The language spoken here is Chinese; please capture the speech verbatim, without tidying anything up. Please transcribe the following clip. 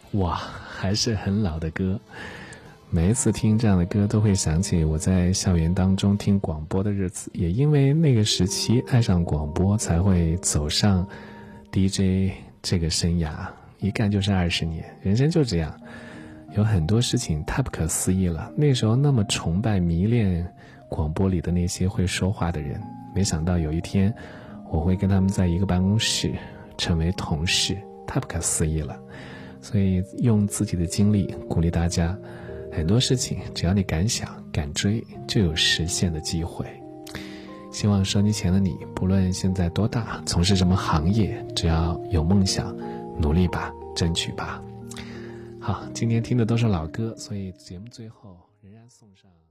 哇，还是很老的歌。每一次听这样的歌都会想起我在校园当中听广播的日子，也因为那个时期爱上广播，才会走上 D J 这个生涯，一干就是二十年，人生就这样，有很多事情太不可思议了。那时候那么崇拜迷恋广播里的那些会说话的人，没想到有一天我会跟他们在一个办公室成为同事，太不可思议了。所以用自己的经历鼓励大家，很多事情只要你敢想敢追，就有实现的机会。希望收音机前的你，不论现在多大，从事什么行业，只要有梦想，努力吧，争取吧。好，今天听的都是老歌，所以节目最后仍然送上